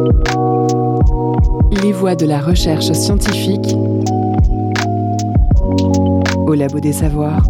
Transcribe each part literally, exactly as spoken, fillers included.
Les voies de la recherche scientifique au Labo des Savoirs.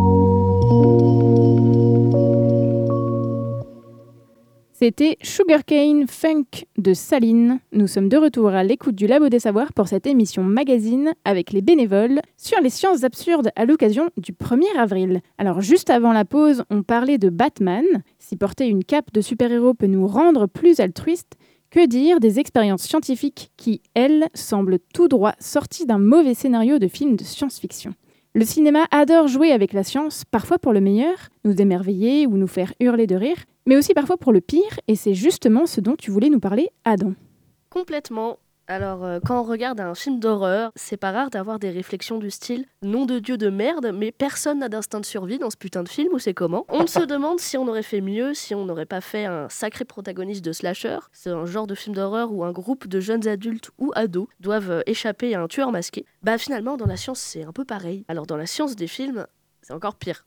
C'était Sugarcane Funk de Saline. Nous sommes de retour à l'écoute du Labo des Savoirs pour cette émission magazine avec les bénévoles sur les sciences absurdes à l'occasion du premier avril. Alors juste avant la pause, on parlait de Batman. Si porter une cape de super-héros peut nous rendre plus altruistes, que dire des expériences scientifiques qui, elles, semblent tout droit sorties d'un mauvais scénario de film de science-fiction. Le cinéma adore jouer avec la science, parfois pour le meilleur, nous émerveiller ou nous faire hurler de rire, mais aussi parfois pour le pire, et c'est justement ce dont tu voulais nous parler, Adam. Complètement. Alors, euh, quand on regarde un film d'horreur, c'est pas rare d'avoir des réflexions du style « nom de Dieu de merde, mais personne n'a d'instinct de survie dans ce putain de film, ou c'est comment ?» On se demande si on aurait fait mieux, si on n'aurait pas fait un sacré protagoniste de slasher. C'est un genre de film d'horreur où un groupe de jeunes adultes ou ados doivent euh, échapper à un tueur masqué. Bah finalement, dans la science, c'est un peu pareil. Alors dans la science des films, c'est encore pire.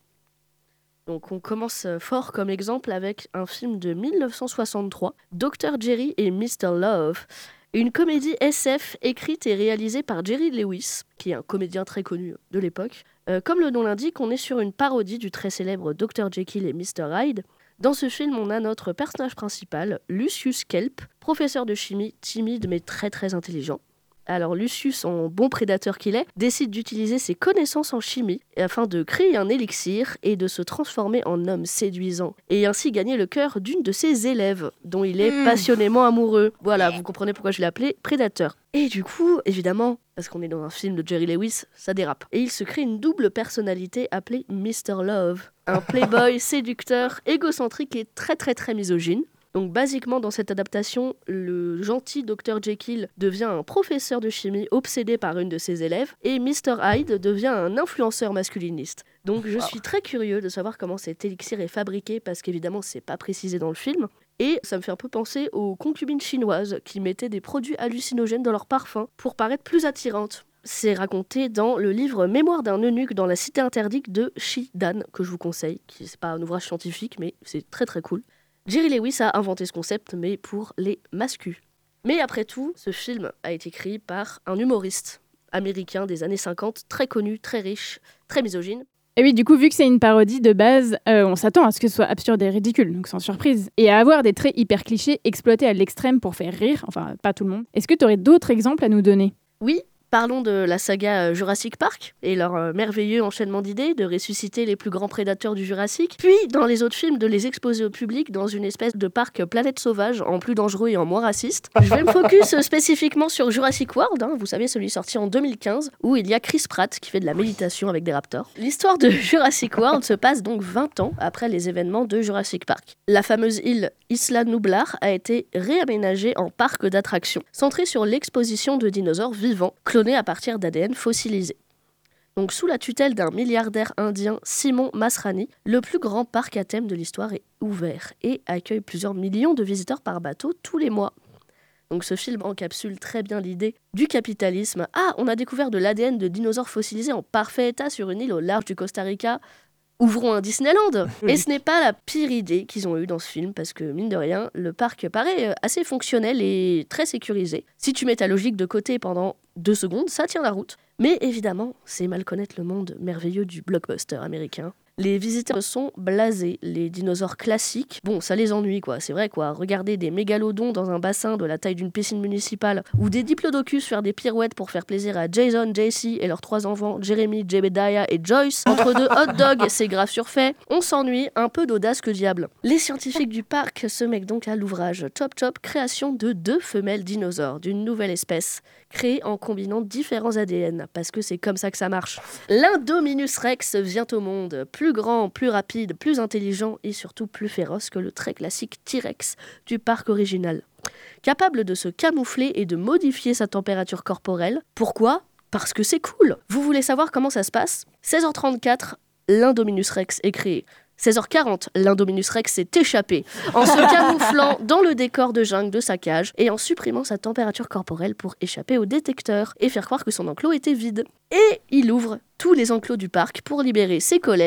Donc on commence fort comme exemple avec un film de dix-neuf cent soixante-trois, docteur Jerry et mister Love. Une comédie S F écrite et réalisée par Jerry Lewis, qui est un comédien très connu de l'époque. Euh, comme le nom l'indique, on est sur une parodie du très célèbre docteur Jekyll et mister Hyde. Dans ce film, on a notre personnage principal, Lucius Kelp, professeur de chimie, timide mais très très intelligent. Alors Lucius, en bon prédateur qu'il est, décide d'utiliser ses connaissances en chimie afin de créer un élixir et de se transformer en homme séduisant et ainsi gagner le cœur d'une de ses élèves dont il est mmh. passionnément amoureux. Voilà, vous comprenez pourquoi je l'ai appelé prédateur. Et du coup, évidemment, parce qu'on est dans un film de Jerry Lewis, ça dérape. Et il se crée une double personnalité appelée mister Love, un playboy séducteur, égocentrique et très très très misogyne. Donc basiquement dans cette adaptation, le gentil docteur Jekyll devient un professeur de chimie obsédé par une de ses élèves et mister Hyde devient un influenceur masculiniste. Donc je suis très curieux de savoir comment cet élixir est fabriqué parce qu'évidemment c'est pas précisé dans le film. Et ça me fait un peu penser aux concubines chinoises qui mettaient des produits hallucinogènes dans leurs parfums pour paraître plus attirantes. C'est raconté dans le livre Mémoire d'un eunuque dans la cité interdite de Shi Dan, que je vous conseille, qui c'est pas un ouvrage scientifique mais c'est très très cool. Jerry Lewis a inventé ce concept, mais pour les mascus. Mais après tout, ce film a été créé par un humoriste américain des années cinquante, très connu, très riche, très misogyne. Et oui, du coup, vu que c'est une parodie de base, euh, on s'attend à ce que ce soit absurde et ridicule, donc sans surprise. Et à avoir des traits hyper clichés exploités à l'extrême pour faire rire, enfin, pas tout le monde. Est-ce que tu aurais d'autres exemples à nous donner ? Oui. Parlons de la saga Jurassic Park et leur euh, merveilleux enchaînement d'idées de ressusciter les plus grands prédateurs du Jurassique, puis dans les autres films de les exposer au public dans une espèce de parc planète sauvage en plus dangereux et en moins raciste. Je vais me focus spécifiquement sur Jurassic World, hein, vous savez celui sorti en deux mille quinze, où il y a Chris Pratt qui fait de la méditation avec des raptors. L'histoire de Jurassic World se passe donc vingt ans après les événements de Jurassic Park. La fameuse île Isla Nublar a été réaménagée en parc d'attractions, centré sur l'exposition de dinosaures vivants, clonés à partir d'A D N fossilisé. Donc sous la tutelle d'un milliardaire indien, Simon Masrani, le plus grand parc à thème de l'histoire est ouvert et accueille plusieurs millions de visiteurs par bateau tous les mois. Donc ce film encapsule très bien l'idée du capitalisme. Ah, on a découvert de l'A D N de dinosaures fossilisés en parfait état sur une île au large du Costa Rica. Ouvrons un Disneyland. Et ce n'est pas la pire idée qu'ils ont eue dans ce film, parce que, mine de rien, le parc paraît assez fonctionnel et très sécurisé. Si tu mets ta logique de côté pendant deux secondes, ça tient la route. Mais évidemment, c'est mal connaître le monde merveilleux du blockbuster américain. Les visiteurs sont blasés, les dinosaures classiques, bon, ça les ennuie quoi, c'est vrai quoi. Regarder des mégalodons dans un bassin de la taille d'une piscine municipale ou des diplodocus faire des pirouettes pour faire plaisir à Jason, J C et leurs trois enfants, Jeremy, Jebediah et Joyce, entre deux hot dogs, c'est grave surfait, on s'ennuie, un peu d'audace que diable. Les scientifiques du parc se mettent donc à l'ouvrage Chop Chop, création de deux femelles dinosaures d'une nouvelle espèce, créée en combinant différents A D N, parce que c'est comme ça que ça marche. L'Indominus Rex vient au monde, plus grand, plus rapide, plus intelligent et surtout plus féroce que le très classique T-Rex du parc original. Capable de se camoufler et de modifier sa température corporelle. Pourquoi ? Parce que c'est cool. Vous voulez savoir comment ça se passe ? seize heures trente-quatre, l'Indominus Rex est créé. seize heures quarante, l'Indominus Rex s'est échappé en se camouflant dans le décor de jungle de sa cage et en supprimant sa température corporelle pour échapper au détecteur et faire croire que son enclos était vide. Et il ouvre tous les enclos du parc pour libérer ses collègues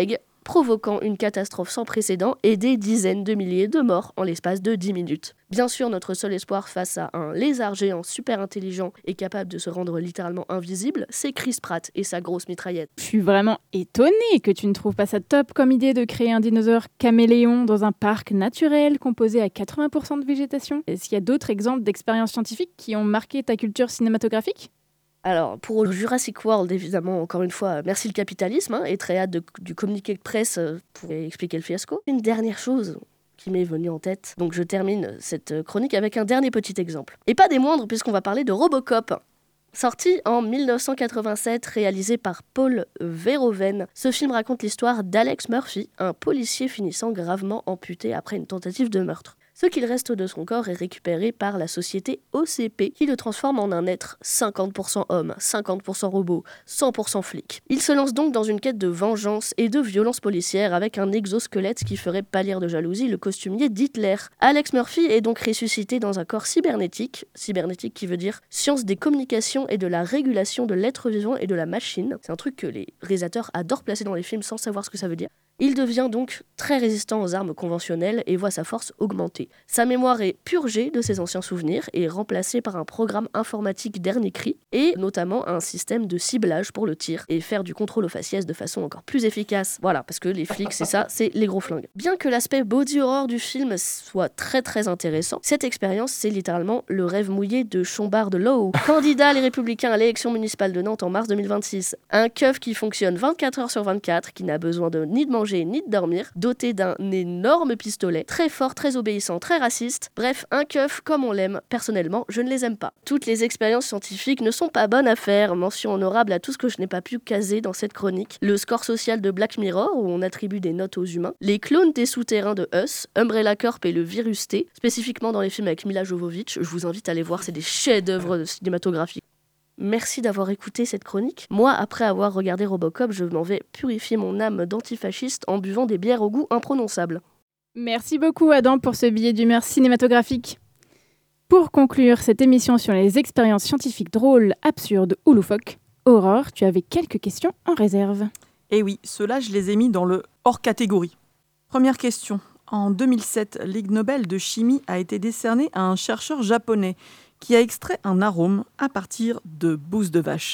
provoquant une catastrophe sans précédent et des dizaines de milliers de morts en l'espace de dix minutes. Bien sûr, notre seul espoir face à un lézard géant super intelligent et capable de se rendre littéralement invisible, c'est Chris Pratt et sa grosse mitraillette. Je suis vraiment étonnée que tu ne trouves pas ça top comme idée de créer un dinosaure caméléon dans un parc naturel composé à quatre-vingts pour cent de végétation. Est-ce qu'il y a d'autres exemples d'expériences scientifiques qui ont marqué ta culture cinématographique ? Alors, pour Jurassic World, évidemment, encore une fois, merci le capitalisme, hein, et très hâte de, du communiqué de presse pour expliquer le fiasco. Une dernière chose qui m'est venue en tête, donc je termine cette chronique avec un dernier petit exemple. Et pas des moindres, puisqu'on va parler de Robocop. Sorti en dix-neuf cent quatre-vingt-sept, réalisé par Paul Verhoeven, ce film raconte l'histoire d'Alex Murphy, un policier finissant gravement amputé après une tentative de meurtre. Ce qu'il reste de son corps est récupéré par la société O C P qui le transforme en un être cinquante pour cent homme, cinquante pour cent robot, cent pour cent flic. Il se lance donc dans une quête de vengeance et de violence policière avec un exosquelette qui ferait pâlir de jalousie le costumier d'Hitler. Alex Murphy est donc ressuscité dans un corps cybernétique, cybernétique qui veut dire science des communications et de la régulation de l'être vivant et de la machine. C'est un truc que les réalisateurs adorent placer dans les films sans savoir ce que ça veut dire. Il devient donc très résistant aux armes conventionnelles et voit sa force augmenter. Sa mémoire est purgée de ses anciens souvenirs et remplacée par un programme informatique dernier cri et notamment un système de ciblage pour le tir et faire du contrôle aux faciès de façon encore plus efficace. Voilà, parce que les flics, c'est ça, c'est les gros flingues. Bien que l'aspect body horror du film soit très très intéressant, cette expérience, c'est littéralement le rêve mouillé de Chombard de Lowe, candidat Les Républicains à l'élection municipale de Nantes en mars deux mille vingt-six. Un keuf qui fonctionne vingt-quatre heures sur vingt-quatre, qui n'a besoin de ni de manger ni de dormir, doté d'un énorme pistolet, très fort, très obéissant, très raciste. Bref, un keuf comme on l'aime. Personnellement, je ne les aime pas. Toutes les expériences scientifiques ne sont pas bonnes à faire. Mention honorable à tout ce que je n'ai pas pu caser dans cette chronique. Le score social de Black Mirror, où on attribue des notes aux humains. Les clones des souterrains de Us, Umbrella Corp et le Virus T, spécifiquement dans les films avec Mila Jovovich. Je vous invite à les voir, c'est des chefs-d'œuvre cinématographiques. Merci d'avoir écouté cette chronique. Moi, après avoir regardé Robocop, je m'en vais purifier mon âme d'antifasciste en buvant des bières au goût imprononçable. Merci beaucoup Adam pour ce billet d'humeur cinématographique. Pour conclure cette émission sur les expériences scientifiques drôles, absurdes ou loufoques, Aurore, tu avais quelques questions en réserve. Eh oui, ceux-là, je les ai mis dans le hors catégorie. Première question. En deux mille sept, l'Ig Nobel de chimie a été décerné à un chercheur japonais qui a extrait un arôme à partir de bouse de vache.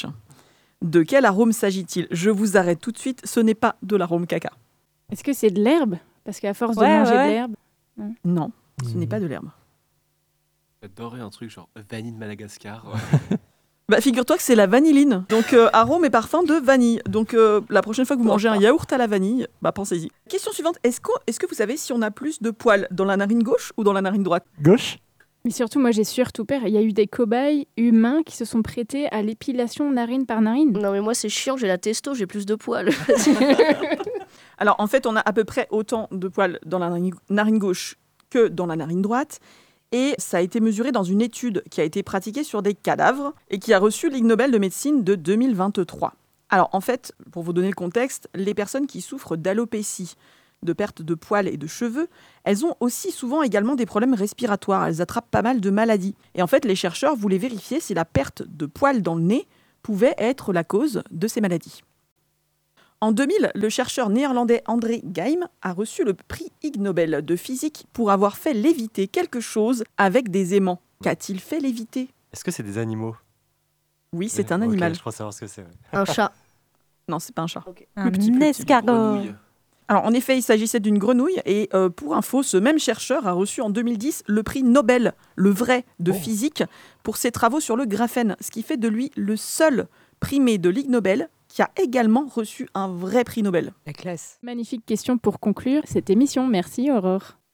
De quel arôme s'agit-il ? Je vous arrête tout de suite, ce n'est pas de l'arôme caca. Est-ce que c'est de l'herbe ? Parce qu'à force Ouais, de manger ouais. de l'herbe... Non, non ce Mmh. n'est pas de l'herbe. J'adorais un truc genre vanille de Madagascar. Bah, figure-toi que c'est la vanilline. Donc, euh, arôme et parfum de vanille. Donc, euh, la prochaine fois que vous mangez un yaourt à la vanille, bah, pensez-y. Question suivante. Est-ce que, est-ce que vous savez si on a plus de poils dans la narine gauche ou dans la narine droite ? Gauche ? Mais surtout, moi j'ai surtout peur, il y a eu des cobayes humains qui se sont prêtés à l'épilation narine par narine. Non mais moi c'est chiant, j'ai la testo, j'ai plus de poils. Alors, en fait, on a à peu près autant de poils dans la narine, narine gauche que dans la narine droite. Et ça a été mesuré dans une étude qui a été pratiquée sur des cadavres et qui a reçu l'Ig Nobel de médecine de deux mille vingt-trois. Alors, en fait, pour vous donner le contexte, les personnes qui souffrent d'alopécie, de perte de poils et de cheveux, elles ont aussi souvent également des problèmes respiratoires. Elles attrapent pas mal de maladies. Et en fait, les chercheurs voulaient vérifier si la perte de poils dans le nez pouvait être la cause de ces maladies. En deux mille, le chercheur néerlandais André Geim a reçu le prix Ig Nobel de physique pour avoir fait léviter quelque chose avec des aimants. Qu'a-t-il fait léviter ? Est-ce que c'est des animaux ? Oui, c'est un Ok, animal. je crois savoir ce que c'est. Ouais. Un chat. Non, c'est pas un chat. Un petit, plus petit. escargot. Grenouille. Alors, en effet, il s'agissait d'une grenouille. Et euh, pour info, ce même chercheur a reçu en deux mille dix le prix Nobel, le vrai, de Oh. physique, pour ses travaux sur le graphène, ce qui fait de lui le seul primé de l'Ig Nobel qui a également reçu un vrai prix Nobel. La classe. Magnifique question pour conclure cette émission. Merci Aurore.